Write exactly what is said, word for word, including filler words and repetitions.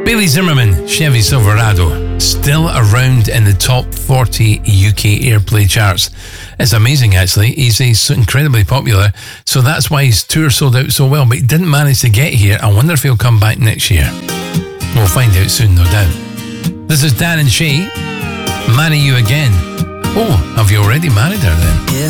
Bailey Zimmerman, Chevy Silverado, still around in the top forty U K airplay charts. It's amazing, actually. He's, he's incredibly popular, so that's why his tour sold out so well, but he didn't manage to get here. I wonder if he'll come back next year. We'll find out soon, no doubt. This is Dan and Shay. Marry You Again. Oh, have you already married her then?